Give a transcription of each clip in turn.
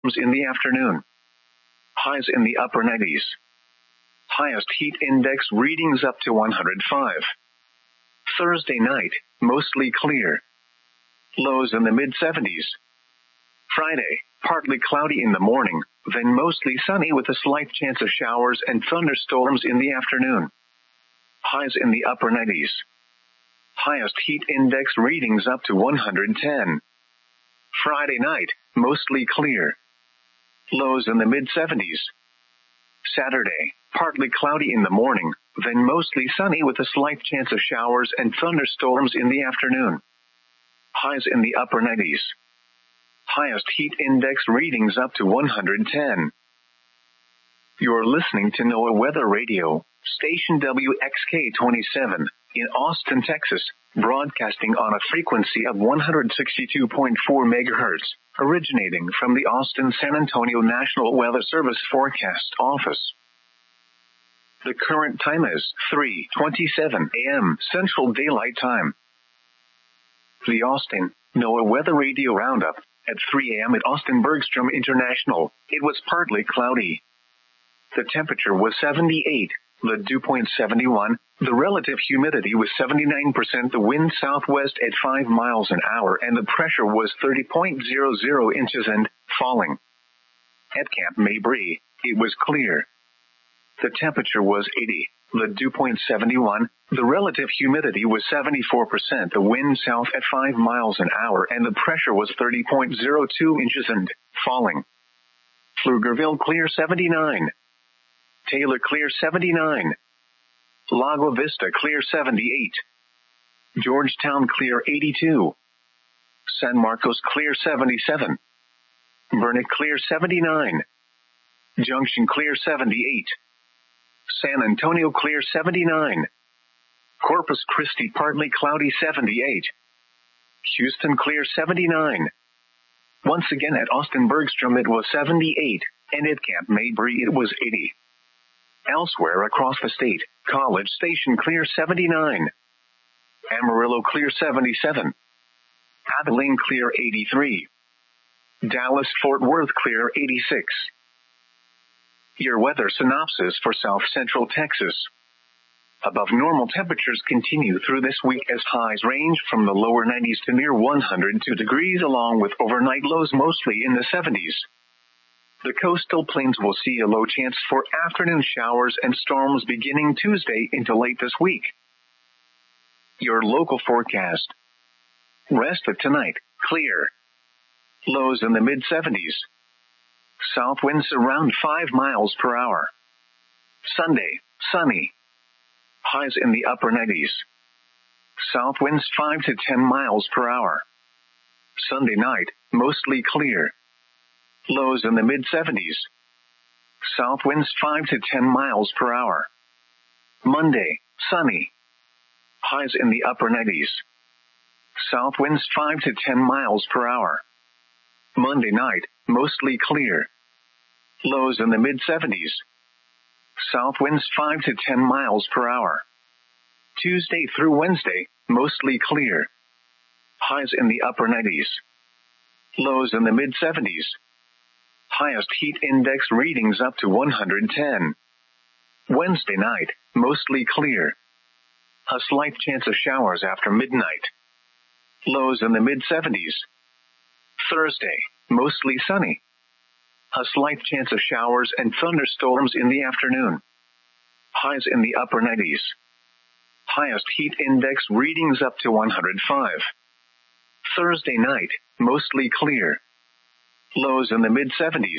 in the afternoon. Highs in the upper 90s. Highest heat index readings up to 105. Thursday night, mostly clear. Lows in the mid-70s. Friday, partly cloudy in the morning, then mostly sunny with a slight chance of showers and thunderstorms in the afternoon. Highs in the upper 90s. Highest heat index readings up to 110. Friday night, mostly clear. Lows in the mid-70s. Saturday, partly cloudy in the morning, then mostly sunny with a slight chance of showers and thunderstorms in the afternoon. Highs in the upper 90s. Highest heat index readings up to 110. You're listening to NOAA Weather Radio, station WXK-27, in Austin, Texas, broadcasting on a frequency of 162.4 MHz, originating from the Austin-San Antonio National Weather Service Forecast Office. The current time is 3:27 a.m. Central Daylight Time. The Austin NOAA Weather Radio Roundup. At 3 a.m. at Austin Bergstrom International, it was partly cloudy. The temperature was 78, the dew point 71, the relative humidity was 79%, the wind southwest at 5 miles an hour, and the pressure was 30.00 inches and falling. At Camp Mabry, it was clear. The temperature was 80, the dew point 71, the relative humidity was 74%, the wind south at 5 miles an hour, and the pressure was 30.02 inches and falling. Pflugerville clear 79. Taylor clear 79. Lago Vista clear 78. Georgetown clear 82. San Marcos clear 77. Burnet clear 79. Junction clear 78. San Antonio clear 79. Corpus Christi partly cloudy 78. Houston clear 79. Once again at Austin Bergstrom it was 78, and at Camp Mabry it was 80. Elsewhere across the state, College Station clear 79. Amarillo clear 77. Abilene clear 83. Dallas Fort Worth clear 86. Your weather synopsis for South Central Texas. Above normal temperatures continue through this week as highs range from the lower 90s to near 102 degrees along with overnight lows mostly in the 70s. The coastal plains will see a low chance for afternoon showers and storms beginning Tuesday into late this week. Your local forecast. Rest of tonight, clear. Lows in the mid-70s. South winds around 5 miles per hour. Sunday, sunny. Highs in the upper 90s. South winds 5 to 10 miles per hour. Sunday night, mostly clear. Lows in the mid-70s. South winds 5 to 10 miles per hour. Monday, sunny. Highs in the upper 90s. South winds 5 to 10 miles per hour. Monday night, mostly clear. Lows in the mid-70s. South winds 5 to 10 miles per hour. Tuesday through Wednesday, mostly clear. Highs in the upper 90s. Lows in the mid-70s. Highest heat index readings up to 110. Wednesday night, mostly clear. A slight chance of showers after midnight. Lows in the mid-70s. Thursday, mostly sunny. A slight chance of showers and thunderstorms in the afternoon. Highs in the upper 90s. Highest heat index readings up to 105. Thursday night, mostly clear. Lows in the mid-70s.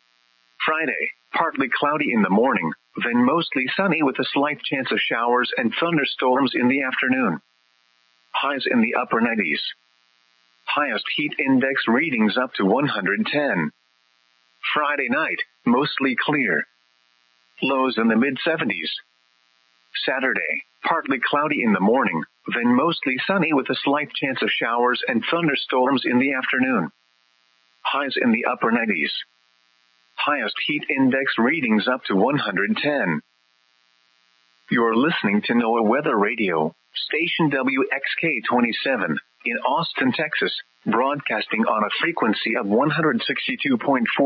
Friday, partly cloudy in the morning, then mostly sunny with a slight chance of showers and thunderstorms in the afternoon. Highs in the upper 90s. Highest heat index readings up to 110. Friday night, mostly clear. Lows in the mid-70s. Saturday, partly cloudy in the morning, then mostly sunny with a slight chance of showers and thunderstorms in the afternoon. Highs in the upper 90s. Highest heat index readings up to 110. You're listening to NOAA Weather Radio, station WXK-27, in Austin, Texas, broadcasting on a frequency of 162.4